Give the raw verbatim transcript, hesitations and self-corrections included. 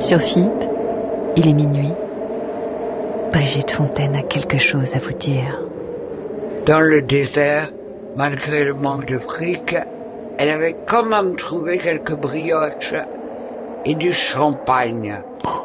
Sur F I P, il est minuit. Brigitte Fontaine a quelque chose à vous dire. Dans le désert, malgré le manque de fric, elle avait quand même trouvé quelques brioches et du champagne.